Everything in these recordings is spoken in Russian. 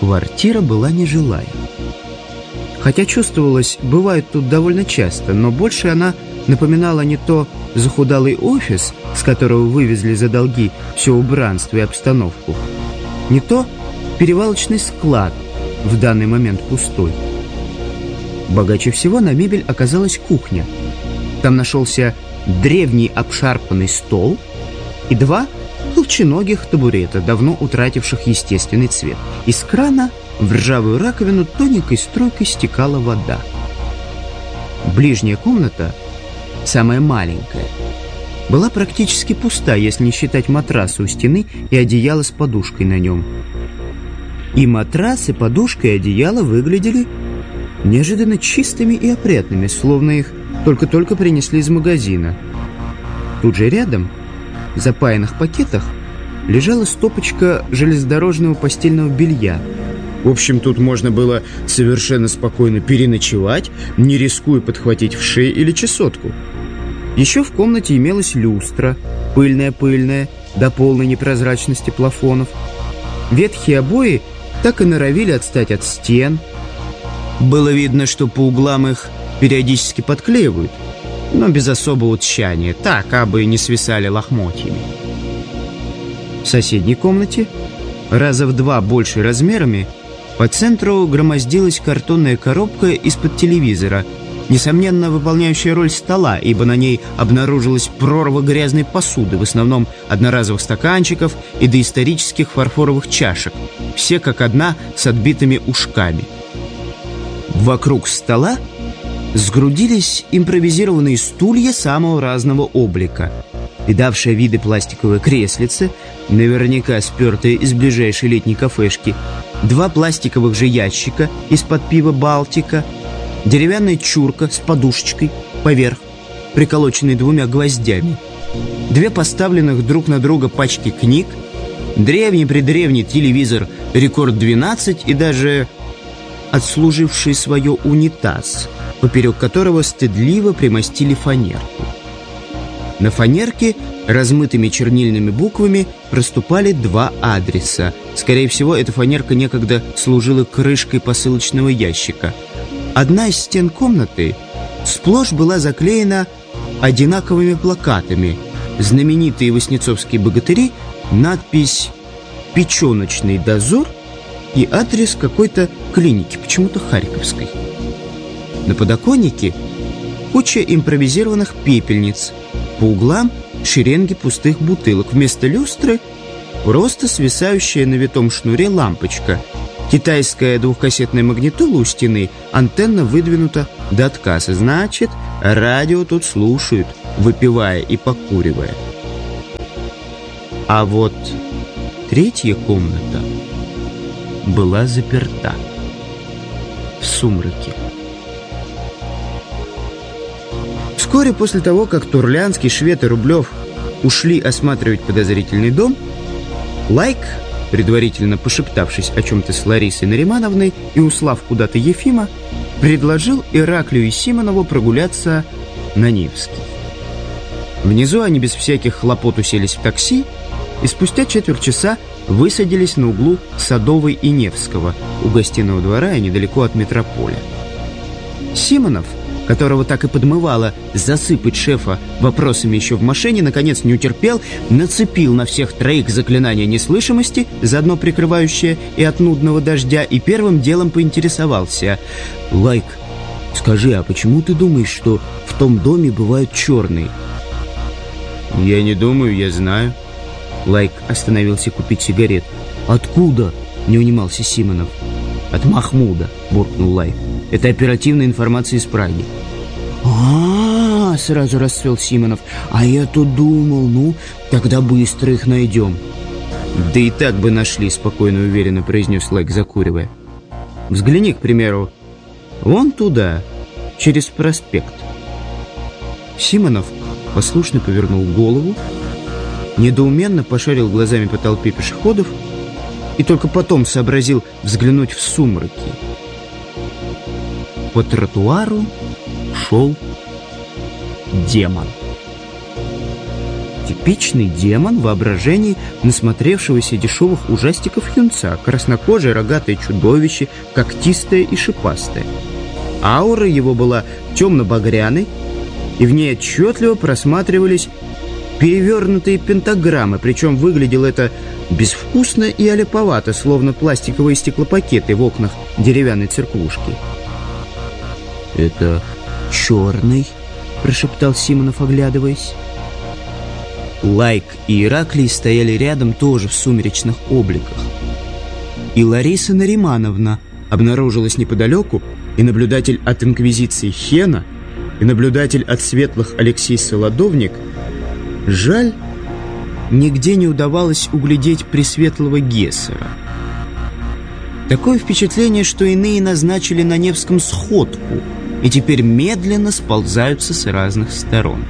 Квартира была нежилая. Хотя чувствовалось, бывает тут довольно часто, но больше она напоминала не то захудалый офис, с которого вывезли за долги все убранство и обстановку, не то перевалочный склад, в данный момент пустой. Богаче всего на мебель оказалась кухня. Там нашелся древний обшарпанный стол и два колченогих табурета, давно утративших естественный цвет. Из крана в ржавую раковину тоненькой струйкой стекала вода. Ближняя комната, самая маленькая, была практически пуста, если не считать матраса у стены и одеяла с подушкой на нем. И матрас, и подушка, и одеяло выглядели неожиданно чистыми и опрятными, словно их только-только принесли из магазина. Тут же рядом, в запаянных пакетах, лежала стопочка железнодорожного постельного белья. В общем, тут можно было совершенно спокойно переночевать, не рискуя подхватить вши или чесотку. Еще в комнате имелась люстра, пыльная-пыльная, до полной непрозрачности плафонов. Ветхие обои так и норовили отстать от стен. Было видно, что по углам их периодически подклеивают, но без особого тщания, так, абы не свисали лохмотьями. В соседней комнате, раза в 2 больше размерами, по центру громоздилась картонная коробка из-под телевизора, несомненно выполняющая роль стола, ибо на ней обнаружилась прорва грязной посуды, в основном одноразовых стаканчиков и доисторических фарфоровых чашек, все как одна с отбитыми ушками. Вокруг стола сгрудились импровизированные стулья самого разного облика. Видавшая виды пластиковое креслице, наверняка спертое из ближайшей летней кафешки, 2 пластиковых же ящика из-под пива «Балтика», деревянная чурка с подушечкой поверх, приколоченной 2 гвоздями, 2 поставленных друг на друга пачки книг, древний-предревний телевизор «Рекорд-12» и даже отслуживший свое унитаз, поперек которого стыдливо примостили фанерку. На фанерке размытыми чернильными буквами проступали 2 адреса. Скорее всего, эта фанерка некогда служила крышкой посылочного ящика. Одна из стен комнаты сплошь была заклеена одинаковыми плакатами. Знаменитые воснецовские богатыри, надпись «Печеночный дозор» и адрес какой-то клиники, почему-то харьковской. На подоконнике куча импровизированных пепельниц, по углам шеренги пустых бутылок, вместо люстры просто свисающая на витом шнуре лампочка. Китайская 2-кассетная магнитола у стены, антенна выдвинута до отказа. Значит, радио тут слушают, выпивая и покуривая. А вот 3-я комната была заперта в сумраке. Вскоре после того, как Турлянский, Швед и Рублев ушли осматривать подозрительный дом, Лайк, предварительно пошептавшись о чем-то с Ларисой Наримановной и услав куда-то Ефима, предложил Ираклию и Симонову прогуляться на Невский. Внизу они без всяких хлопот уселись в такси и спустя четверть часа высадились на углу Садовой и Невского, у гостиного двора и недалеко от метрополя. Симонов, которого так и подмывало засыпать шефа вопросами еще в машине, наконец не утерпел, нацепил на всех 3 заклинание неслышимости, заодно прикрывающее и от нудного дождя, и первым делом поинтересовался: «Лайк, скажи, а почему ты думаешь, что в том доме бывают черные?» «Я не думаю, я знаю». Лайк остановился купить сигарет. «Откуда?» — не унимался Симонов. «От Махмуда», — буркнул Лайк. «Это оперативная информация из Праги». «А-а-а!» — сразу расцвел Симонов. «А я тут думал, ну, тогда быстро их найдем». «Да и так бы нашли», — спокойно и уверенно произнес Лайк, закуривая. «Взгляни, к примеру, вон туда, через проспект». Симонов послушно повернул голову, недоуменно пошарил глазами по толпе пешеходов и только потом сообразил взглянуть в сумраки. По тротуару шел демон. Типичный демон в воображении насмотревшегося дешевых ужастиков юнца, краснокожее рогатое чудовище, когтистое и шипастое. Аура его была темно-багряной, и в ней отчетливо просматривались перевернутые пентаграммы, причем выглядело это безвкусно и аляповато, словно пластиковые стеклопакеты в окнах деревянной церквушки. «Это черный», — прошептал Симонов, оглядываясь. Лайк и Ираклий стояли рядом тоже в сумеречных обликах. И Лариса Наримановна обнаружилась неподалеку, и наблюдатель от инквизиции Хена, и наблюдатель от светлых Алексей Солодовник. Жаль, нигде не удавалось углядеть пресветлого Гессера. Такое впечатление, что иные назначили на Невском сходку и теперь медленно сползаются с разных сторон.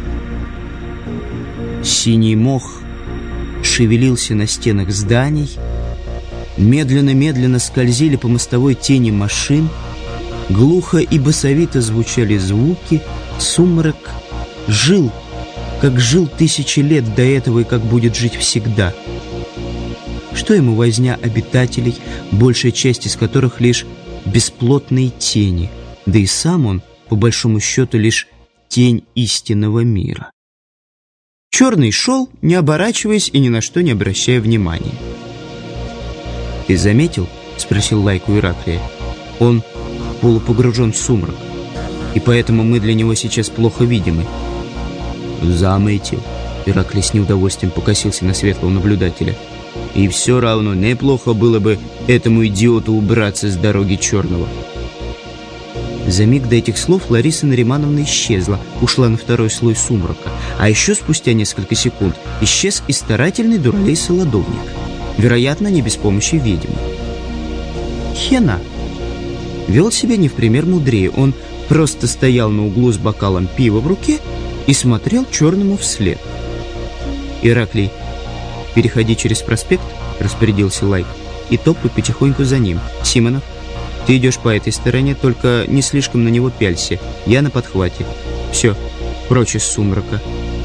Синий мох шевелился на стенах зданий, медленно-медленно скользили по мостовой тени машин, глухо и басовито звучали звуки, сумрак жил, как жил тысячи лет до этого и как будет жить всегда. Что ему возня обитателей, большая часть из которых лишь бесплотные тени, да и сам он, по большому счету, лишь тень истинного мира. Черный шел, не оборачиваясь и ни на что не обращая внимания. «Ты заметил?» — спросил Лайк у Ираклия. «Он полупогружен в сумрак, и поэтому мы для него сейчас плохо видимы». «Заметил». Ираклий с неудовольствием покосился на светлого наблюдателя. «И все равно неплохо было бы этому идиоту убраться с дороги черного». За миг до этих слов Лариса Наримановна исчезла, ушла на второй слой сумрака. А еще спустя несколько секунд исчез и старательный дуралей Солодовник. Вероятно, не без помощи ведьмы. Хена вел себя не в пример мудрее. Он просто стоял на углу с бокалом пива в руке и смотрел черному вслед. «Ираклий, переходи через проспект», — распорядился Лайк, — «и топай потихоньку за ним. Симонов, ты идешь по этой стороне, только не слишком на него пялься. Я на подхвате. Все, прочь из сумрака».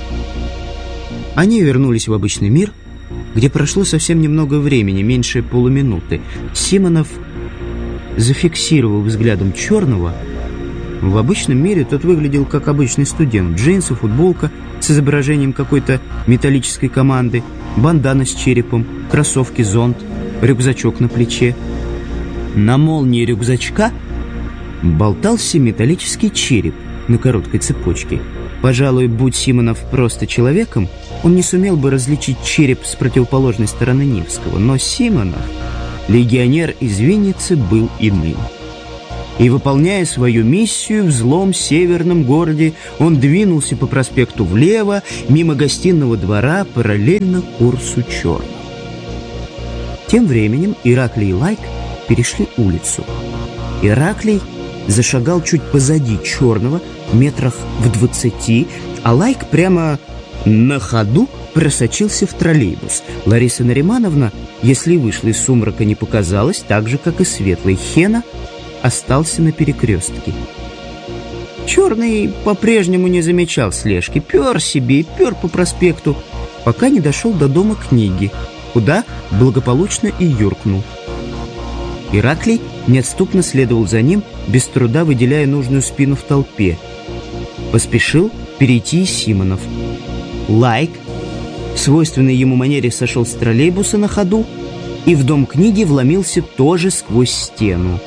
Они вернулись в обычный мир, где прошло совсем немного времени, меньше полуминуты. Симонов зафиксировал взглядом черного. В обычном мире тот выглядел как обычный студент. Джинсы, футболка с изображением какой-то металлической команды, бандана с черепом, кроссовки, зонт, рюкзачок на плече. На молнии рюкзачка болтался металлический череп на короткой цепочке. Пожалуй, будь Симонов просто человеком, он не сумел бы различить череп с противоположной стороны Невского. Но Симонов, легионер из Винницы, был иным. И, выполняя свою миссию в злом северном городе, он двинулся по проспекту влево, мимо гостиного двора, параллельно курсу черного. Тем временем Ираклий и Лайк перешли улицу. Ираклий зашагал чуть позади черного, метрах в 20, а Лайк прямо на ходу просочился в троллейбус. Лариса Наримановна, если вышла из сумрака, не показалась, так же, как и светлый Хена, остался на перекрестке. Черный по-прежнему не замечал слежки, пер себе и пер по проспекту, пока не дошел до дома книги, куда благополучно и юркнул. Ираклий неотступно следовал за ним, без труда выделяя нужную спину в толпе. Поспешил перейти и Симонов. Лайк в свойственной ему манере сошел с троллейбуса на ходу и в дом книги вломился тоже сквозь стену.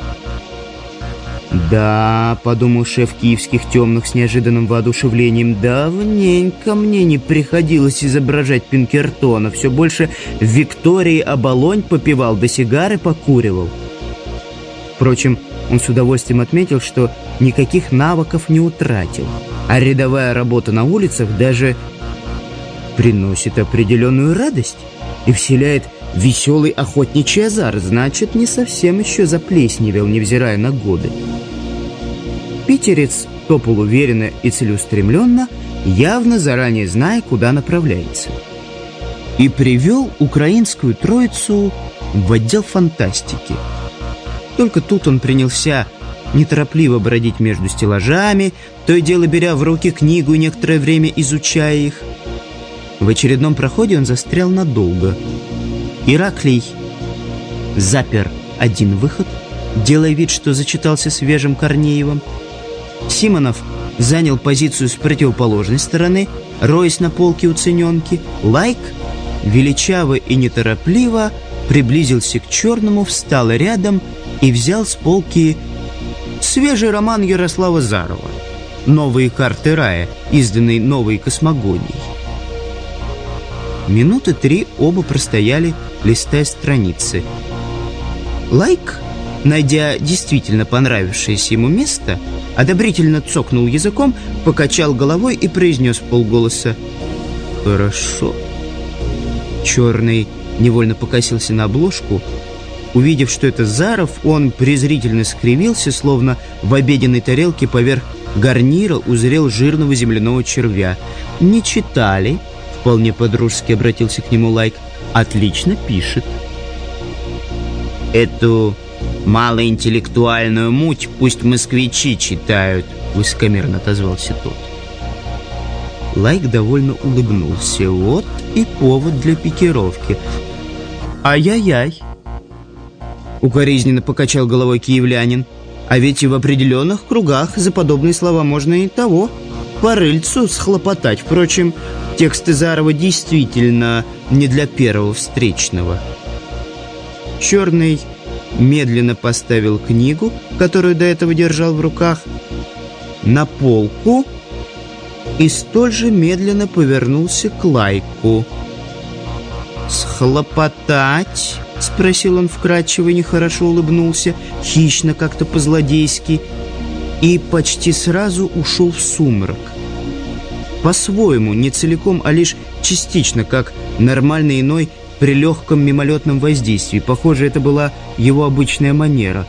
«Да», — подумал шеф киевских темных с неожиданным воодушевлением, «давненько мне не приходилось изображать Пинкертона. Все больше в Виктории оболонь попивал, да сигары покуривал». Впрочем, он с удовольствием отметил, что никаких навыков не утратил, а рядовая работа на улицах даже приносит определенную радость и вселяет веселый охотничий азарт, значит, не совсем еще заплесневел, невзирая на годы. Питерец топал уверенно и целеустремленно, явно заранее зная, куда направляется. И привел украинскую троицу в отдел фантастики. Только тут он принялся неторопливо бродить между стеллажами, то и дело беря в руки книгу и некоторое время изучая их. В очередном проходе он застрял надолго. Ираклий запер один выход, делая вид, что зачитался свежим Корнеевым. Симонов занял позицию с противоположной стороны, роясь на полке у цененки. Лайк величаво и неторопливо приблизился к черному, встал рядом и взял с полки свежий роман Ярослава Зарова «Новые карты рая», изданный «Новой космогонией». Минуты 3 оба простояли, листая страницы. Лайк, найдя действительно понравившееся ему место, одобрительно цокнул языком, покачал головой и произнес вполголоса: «Хорошо». Черный невольно покосился на обложку. Увидев, что это Заров, он презрительно скривился, словно в обеденной тарелке поверх гарнира узрел жирного земляного червя. «Не читали?» — вполне по-дружески обратился к нему Лайк. «Отлично пишет». «Эту малоинтеллектуальную муть пусть москвичи читают», — высокомерно отозвался тот. Лайк довольно улыбнулся. Вот и повод для пикировки. «Ай-яй-яй!» — укоризненно покачал головой киевлянин. «А ведь и в определенных кругах за подобные слова можно и того, по рыльцу схлопотать. Впрочем, тексты Зарова действительно не для первого встречного». Черный медленно поставил книгу, которую до этого держал в руках, на полку и столь же медленно повернулся к Лайку. «Схлопотать?» — спросил он вкрадчиво и нехорошо улыбнулся, хищно как-то по-злодейски, и почти сразу ушел в сумрак. По-своему, не целиком, а лишь частично, как нормальный иной при легком мимолетном воздействии. Похоже, это была его обычная манера.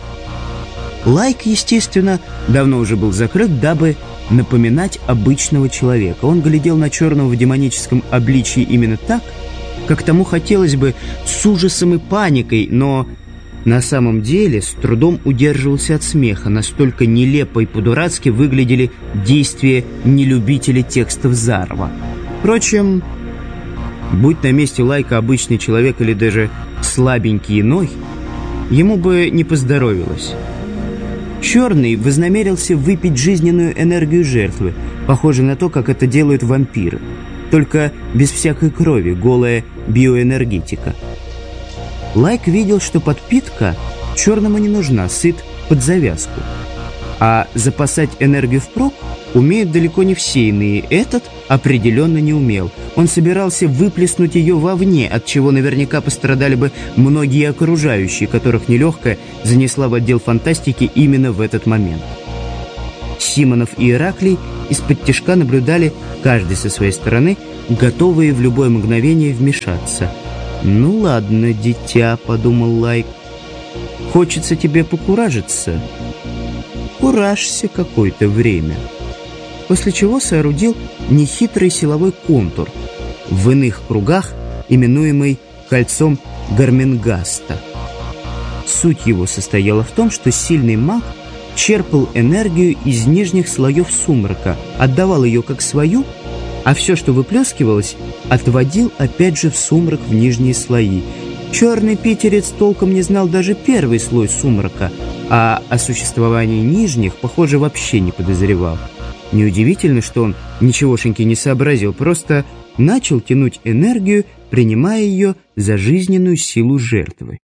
Лайк, естественно, давно уже был закрыт, дабы напоминать обычного человека. Он глядел на черного в демоническом обличии именно так, как тому хотелось бы, с ужасом и паникой, но на самом деле с трудом удерживался от смеха. Настолько нелепо и по-дурацки выглядели действия нелюбителей текстов Зарова. Впрочем, будь на месте Лайка обычный человек или даже слабенький иной, ему бы не поздоровилось. Черный вознамерился выпить жизненную энергию жертвы, похоже на то, как это делают вампиры, только без всякой крови, голая биоэнергетика. Лайк видел, что подпитка черному не нужна, сыт под завязку. А запасать энергию впрок умеют далеко не все иные. Этот определенно не умел. Он собирался выплеснуть ее вовне, от чего наверняка пострадали бы многие окружающие, которых нелегкая занесла в отдел фантастики именно в этот момент. Симонов и Ираклий из-под тишка наблюдали, каждый со своей стороны, готовые в любое мгновение вмешаться. «Ну ладно, дитя», — подумал Лайк, — «хочется тебе покуражиться? Куражься какое-то время». После чего соорудил нехитрый силовой контур, в иных кругах именуемый кольцом Гарменгаста. Суть его состояла в том, что сильный маг черпал энергию из нижних слоев сумрака, отдавал ее как свою, а все, что выплескивалось, отводил опять же в сумрак в нижние слои. Черный питерец толком не знал даже первый слой сумрака, а о существовании нижних, похоже, вообще не подозревал. Неудивительно, что он ничегошеньки не сообразил, просто начал тянуть энергию, принимая ее за жизненную силу жертвы.